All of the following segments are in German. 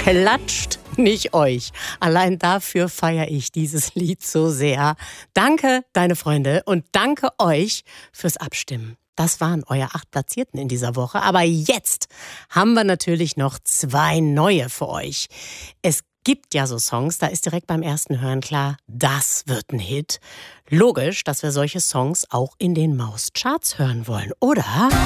klatscht, nicht euch. Allein dafür feiere ich dieses Lied so sehr. Danke, deine Freunde, und danke euch fürs Abstimmen. Das waren eure 8 Platzierten in dieser Woche. Aber jetzt haben wir natürlich noch 2 neue für euch. Es gibt ja so Songs, da ist direkt beim ersten Hören klar, das wird ein Hit. Logisch, dass wir solche Songs auch in den Mauscharts hören wollen, oder?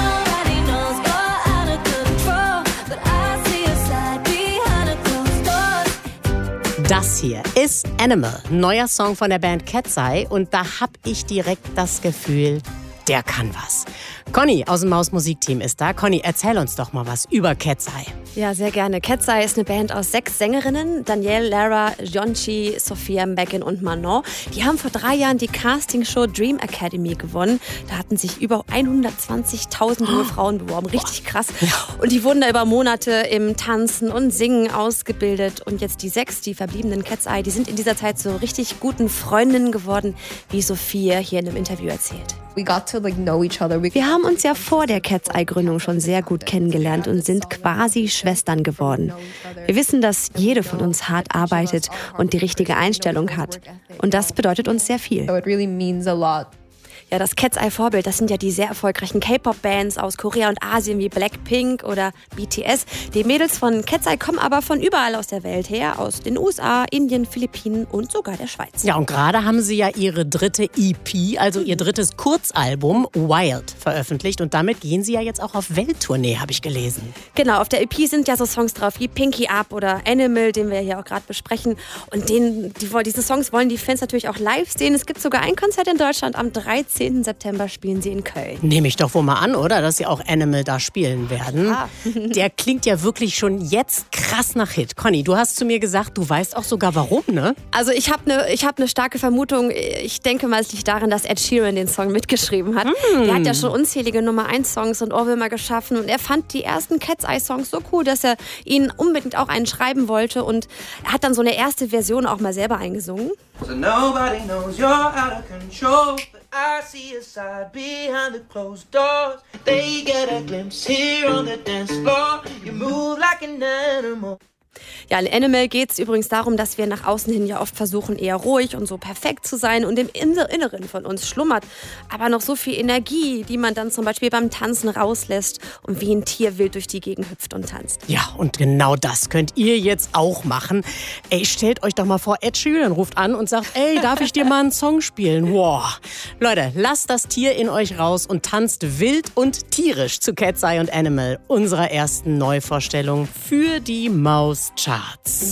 Das hier ist Animal, neuer Song von der Band Cat's Eye, und da hab ich direkt das Gefühl, der kann was. Conny aus dem Maus-Musikteam ist da. Conny, erzähl uns doch mal was über Cat's Eye. Ja, sehr gerne. Cat's Eye ist eine Band aus 6 Sängerinnen. Danielle, Lara, Jonchi, Sophia, Megan und Manon. Die haben vor 3 Jahren die Castingshow Dream Academy gewonnen. Da hatten sich über 120.000 junge Frauen beworben. Richtig krass. Und die wurden da über Monate im Tanzen und Singen ausgebildet. Und jetzt die 6, die verbliebenen Cat's Eye, die sind in dieser Zeit so richtig guten Freundinnen geworden, wie Sophia hier in einem Interview erzählt. Wir haben uns ja vor der Cat's Eye Gründung schon sehr gut kennengelernt und sind quasi Schwestern geworden. Wir wissen, dass jede von uns hart arbeitet und die richtige Einstellung hat. Und das bedeutet uns sehr viel. Ja, das Cat's Eye Vorbild, das sind ja die sehr erfolgreichen K-Pop-Bands aus Korea und Asien wie Blackpink oder BTS. Die Mädels von Cat's Eye kommen aber von überall aus der Welt her, aus den USA, Indien, Philippinen und sogar der Schweiz. Ja, und gerade haben sie ja ihre 3. EP, also ihr 3. Kurzalbum Wild, veröffentlicht. Und damit gehen sie ja jetzt auch auf Welttournee, habe ich gelesen. Genau, auf der EP sind ja so Songs drauf wie Pinky Up oder Animal, den wir hier auch gerade besprechen. Und diese Songs wollen die Fans natürlich auch live sehen. Es gibt sogar ein Konzert in Deutschland am 13. September spielen sie in Köln. Nehme ich doch wohl mal an, oder? Dass sie auch Animal da spielen werden. Ja. Der klingt ja wirklich schon jetzt krass nach Hit. Conny, du hast zu mir gesagt, du weißt auch sogar warum, ne? Also ich habe eine starke Vermutung. Ich denke mal, es liegt daran, dass Ed Sheeran den Song mitgeschrieben hat. Er hat ja schon unzählige Nummer-1-Songs und Ohrwürmer geschaffen. Und er fand die ersten Cat's Eye-Songs so cool, dass er ihnen unbedingt auch einen schreiben wollte. Und er hat dann so eine erste Version auch mal selber eingesungen. So nobody knows you're out of control, but I see a side behind the closed doors. They get a glimpse here on the dance floor. You move like an animal. Ja, in Animal geht es übrigens darum, dass wir nach außen hin ja oft versuchen, eher ruhig und so perfekt zu sein. Und im Inneren von uns schlummert aber noch so viel Energie, die man dann zum Beispiel beim Tanzen rauslässt und wie ein Tier wild durch die Gegend hüpft und tanzt. Ja, und genau das könnt ihr jetzt auch machen. Ey, stellt euch doch mal vor, Ed Sheeran ruft an und sagt, ey, darf ich dir mal einen Song spielen? Wow. Leute, lasst das Tier in euch raus und tanzt wild und tierisch zu Cat's Eye und Animal, unserer ersten Neuvorstellung für die Mauscharts.